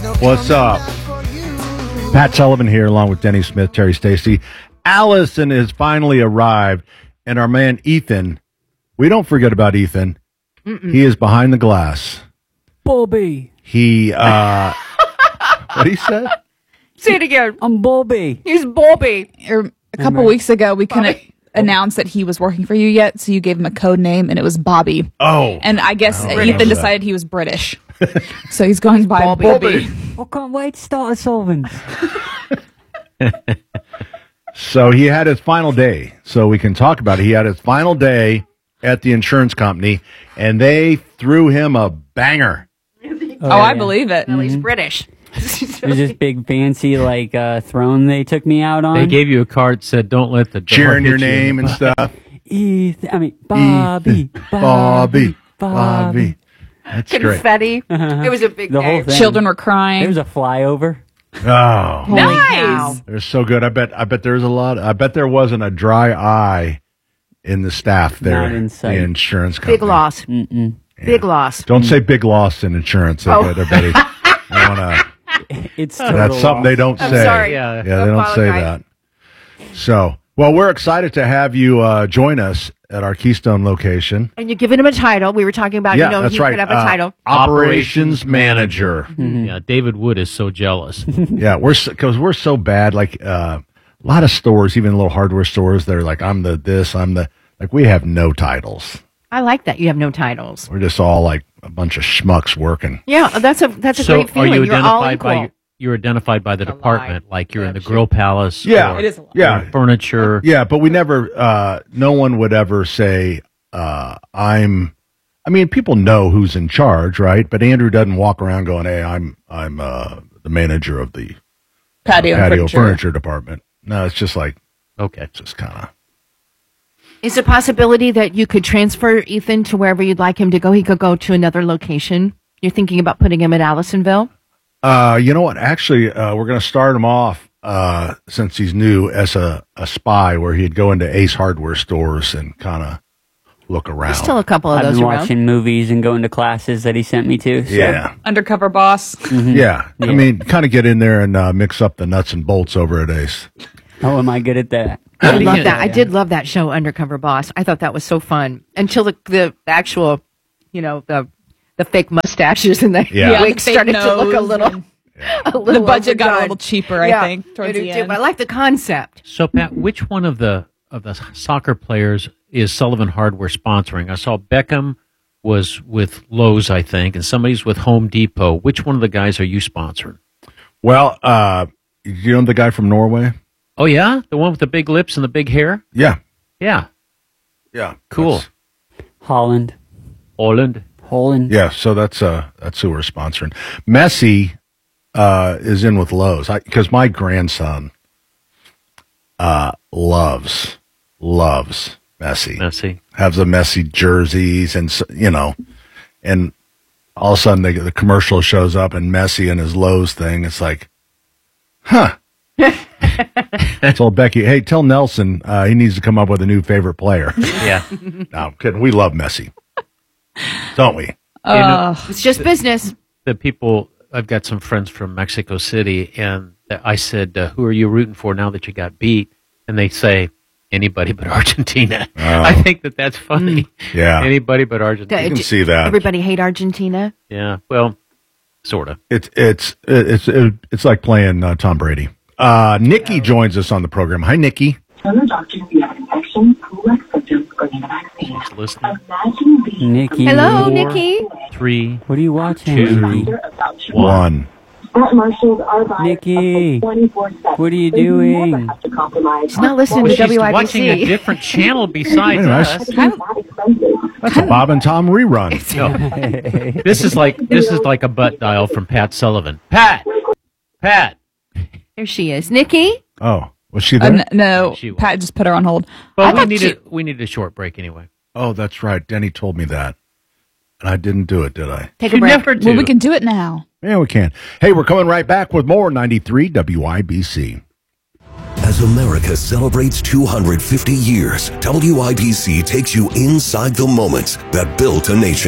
What's up? Pat Sullivan here, along with Denny Smith, Terry Stacy. Allison has finally arrived, and our man Ethan, we don't forget about Ethan. He is behind the glass. Bobby. He, what he said? Say it again. I'm Bobby. He's Bobby. A couple weeks ago, we couldn't announce that he was working for you yet, so you gave him a code name, and it was Bobby. Oh. And I guess remember Ethan that. decided he was British. So he's going by Bobby. I can't wait to start a Sullivan. So he had his final day, so we can talk about it. He had his final day at the insurance company, and they threw him a banger. I believe it. No, he's British. There's this big fancy throne they took me out on. They gave you a card that said, "Don't let the door Cheering your hit you in name the and butt." stuff. Bobby. Bobby. That's great. Confetti. It was a big The whole day. thing. Children were crying. There was a flyover. Oh, Holy Nice. cow. they're so good. I bet there's a lot. I bet there wasn't a dry eye in the staff there. Not in sight. The insurance company. Big loss. Mm-mm. Big loss. Don't say big loss in insurance. Oh. Everybody, I wanna, It's that's something they don't I'm say. sorry. Yeah, they don't say Apologize. that. So, well, we're excited to have you join us at our Keystone location. And you're giving him a title. We were talking about, Yeah, that's he right. could have a title. Operations manager. Yeah, David Wood is so jealous. Yeah, because we're so bad. Like a lot of stores, even little hardware stores, they're like, I'm the this, I'm the like. We have no titles. I like that. You have no titles. We're just all like a bunch of schmucks working. Yeah, that's a So great feeling. are you You're all identified equal. by you're identified by the It's a department, lie. like you're in the Grill Palace? Yeah, or It is a lot. Yeah, furniture. yeah, but we never. No one would ever say I'm. I mean, people know who's in charge, right? But Andrew doesn't walk around going, "Hey, I'm the manager of the Patio furniture department." No, it's just like Okay. it's just kind of. Is there a possibility that you could transfer Ethan to wherever you'd like him to go? He could go to another location. You're thinking about putting him at Allisonville? You know what? Actually, we're going to start him off since he's new as a spy, where he'd go into Ace Hardware stores and kind of look around. There's still a couple of I've those been around. watching movies and going to classes that he sent me to. So. Yeah, Undercover boss. yeah. I mean, kind of get in there and mix up the nuts and bolts over at Ace. Oh, am I good at that? I love that. I did love that show, Undercover Boss. I thought that was so fun until the actual, the fake mustaches and the Yeah. wigs the fake started to look a nose little. and A little The budget got a overdone. little cheaper, I think, towards I do the too, end. but I like the concept. So Pat, which one of the soccer players is Sullivan Hardware sponsoring? I saw Beckham was with Lowe's, I think, and somebody's with Home Depot. Which one of the guys are you sponsoring? Well, you know the guy from Norway? Oh yeah, the one with the big lips and the big hair. Yeah, Yeah, yeah, cool. Holland. Holland. Yeah, so that's who we're sponsoring. Messi is in with Lowe's because my grandson loves Messi. Messi. Has the Messi jerseys and and all of a sudden the commercial shows up and Messi and his Lowe's thing. It's like, huh. Told Becky, hey, tell Nelson he needs to come up with a new favorite player. Yeah. No, I'm kidding. We love Messi, don't we? It's just business. The people, I've got some friends from Mexico City, and I said, who are you rooting for now that you got beat? And they say, anybody but Argentina. I think that's funny. Yeah. Anybody but Argentina. You can see that. Everybody hate Argentina. Yeah, well, sort of. It's like playing Tom Brady. Nikki joins us on the program. Hi, Nikki. Fellow doctors, we have infections, flu-like symptoms, or need a vaccine. Just listening. Imagine being Nikki. Hello, 4, Nikki. 3, What are you watching, 2, Nikki? about you. One. Smart marshals are by Nikki, 24/7. what are you So you doing? never have to compromise. She's not listening Well, to she's watching a WIBC. different channel besides Wait a minute, us. It's not expensive. That's a Bob and Tom rerun. No. This is like a butt dial from Pat Sullivan. Pat. There she is. Nikki? Oh, was she there? No, She was. Pat just put her on hold. Well, I we thought needed a short break anyway. Oh, that's right. Denny told me that. And I didn't do it, did I? Take a You break. never do. Well, we can do it now. Yeah, we can. Hey, we're coming right back with more 93 WIBC. As America celebrates 250 years, WIBC takes you inside the moments that built a nation.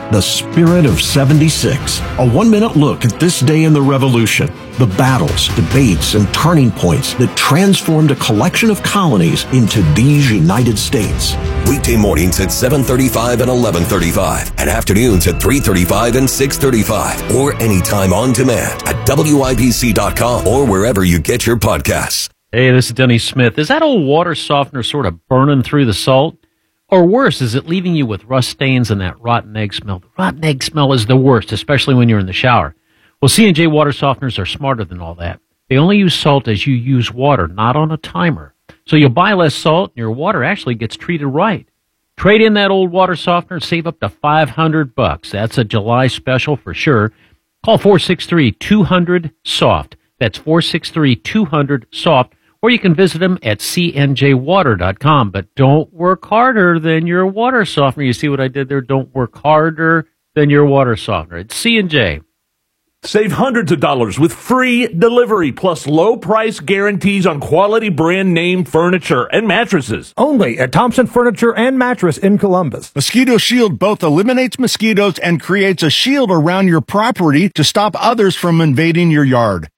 The Spirit of 76. A 1-minute look at this day in the Revolution. The battles, debates, and turning points that transformed a collection of colonies into these United States. Weekday mornings at 7:35 and 11:35, and afternoons at 3:35 and 6:35, or anytime on demand at WIBC.com or wherever you get your podcasts. Hey, this is Denny Smith. Is that old water softener sort of burning through the salt? Or worse, is it leaving you with rust stains and that rotten egg smell? The rotten egg smell is the worst, especially when you're in the shower. Well, C&J water softeners are smarter than all that. They only use salt as you use water, not on a timer. So you'll buy less salt and your water actually gets treated right. Trade in that old water softener and save up to $500. That's a July special for sure. Call 463-200-SOFT. That's 463-200-SOFT. Or you can visit them at cnjwater.com. But don't work harder than your water softener. You see what I did there? Don't work harder than your water softener. It's C&J. Save hundreds of dollars with free delivery plus low price guarantees on quality brand name furniture and mattresses. Only at Thompson Furniture and Mattress in Columbus. Mosquito Shield both eliminates mosquitoes and creates a shield around your property to stop others from invading your yard.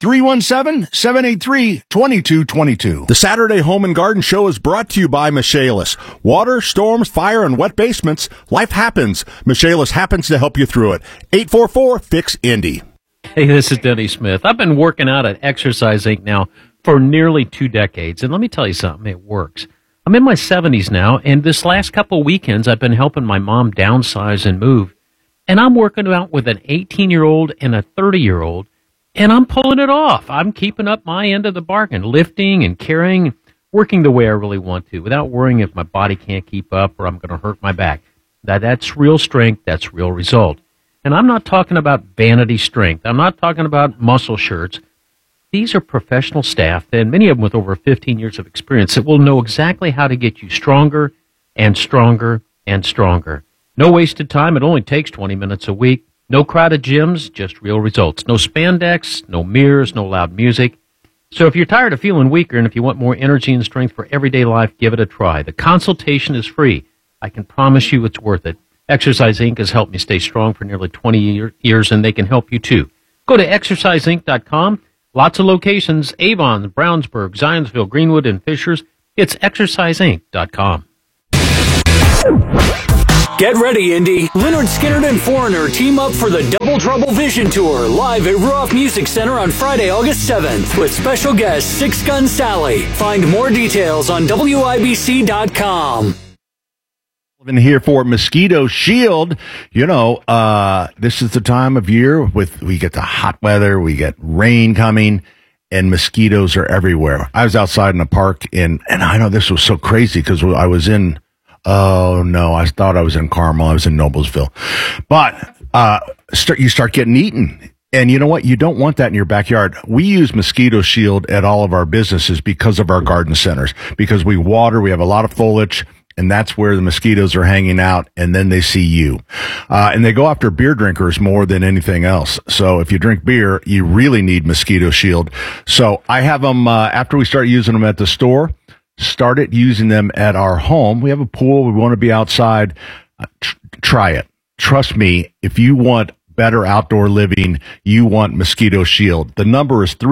317-783-2222. The Saturday Home and Garden Show is brought to you by Michaelis. Water, storms, fire, and wet basements. Life happens. Michaelis happens to help you through it. 844-FIX-INDY. Hey, this is Denny Smith. I've been working out at Exercise Inc. now for nearly 2 decades, and let me tell you something, it works. I'm in my 70s now, and this last couple weekends I've been helping my mom downsize and move, and I'm working out with an 18-year-old and a 30-year-old, and I'm pulling it off. I'm keeping up my end of the bargain, lifting and carrying, working the way I really want to, without worrying if my body can't keep up or I'm going to hurt my back. That's real strength, that's real result. And I'm not talking about vanity strength. I'm not talking about muscle shirts. These are professional staff, and many of them with over 15 years of experience, that will know exactly how to get you stronger and stronger and stronger. No wasted time. It only takes 20 minutes a week. No crowded gyms, just real results. No spandex, no mirrors, no loud music. So if you're tired of feeling weaker and if you want more energy and strength for everyday life, give it a try. The consultation is free. I can promise you it's worth it. Exercise Inc. has helped me stay strong for nearly 20 years, and they can help you too. Go to exerciseinc.com. Lots of locations: Avon, Brownsburg, Zionsville, Greenwood, and Fishers. It's exerciseinc.com. Get ready, Indy. Lynyrd Skynyrd and Foreigner team up for the Double Trouble Vision Tour live at Ruoff Music Center on Friday, August 7th with special guest Six Gun Sally. Find more details on WIBC.com. In here for Mosquito Shield. You know, this is the time of year we get the hot weather, we get rain coming, and mosquitoes are everywhere. I was outside in a park and I know this was so crazy because I was in, I thought I was in Carmel. I was in Noblesville. But you start getting eaten. And you know what? You don't want that in your backyard. We use Mosquito Shield at all of our businesses because of our garden centers, because we water, we have a lot of foliage, and that's where the mosquitoes are hanging out, and then they see you. And they go after beer drinkers more than anything else. So if you drink beer, you really need Mosquito Shield. So I have them, after we start using them at the store, started using them at our home. We have a pool. We want to be outside. Try it. Trust me, if you want better outdoor living, you want Mosquito Shield. The number is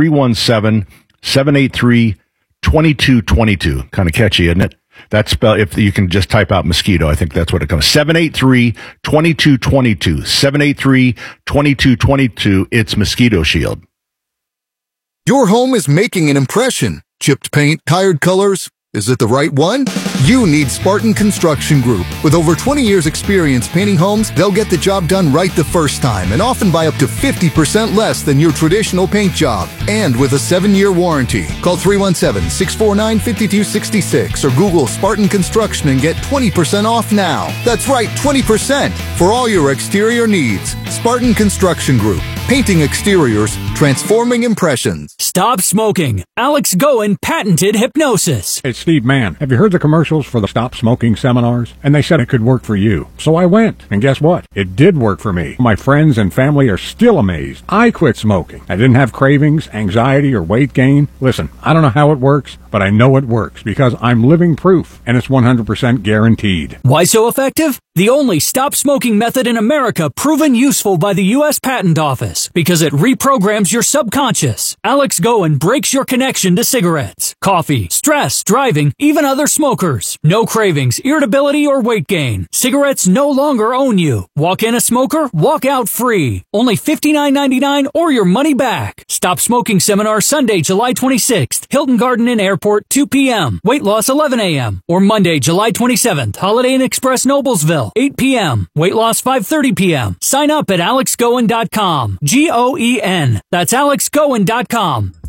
317-783-2222. Kind of catchy, isn't it? That's spelled, if you can just type out mosquito, I think that's what it comes. 783-2222. 783-2222. It's Mosquito Shield. Your home is making an impression. Chipped paint, tired colors. Is it the right one? You need Spartan Construction Group. With over 20 years experience painting homes, they'll get the job done right the first time and often by up to 50% less than your traditional paint job. And with a 7-year warranty. Call 317-649-5266 or Google Spartan Construction and get 20% off now. That's right, 20% for all your exterior needs. Spartan Construction Group. Painting exteriors transforming impressions. Stop smoking. Alex Goen patented hypnosis. It's Steve Mann. Have you heard the commercials for the Stop Smoking seminars? And they said it could work for you. So I went, and guess what? It did work for me. My friends and family are still amazed. I quit smoking. I didn't have cravings, anxiety, or weight gain. Listen, I don't know how it works, but I know it works because I'm living proof, and it's 100% guaranteed. Why so effective? The only stop smoking method in America proven useful by the U.S. Patent Office because it reprograms your subconscious. Alex Goen breaks your connection to cigarettes, coffee, stress, driving, even other smokers. No cravings, irritability, or weight gain. Cigarettes no longer own you. Walk in a smoker, walk out free. Only $59.99 or your money back. Stop Smoking Seminar Sunday, July 26th. Hilton Garden Inn Airport, 2 p.m. Weight loss, 11 a.m. Or Monday, July 27th. Holiday Inn Express, Noblesville, 8 p.m. Weight loss, 5:30 p.m. Sign up at alexgoen.com. Goen. That's alexgoen.com.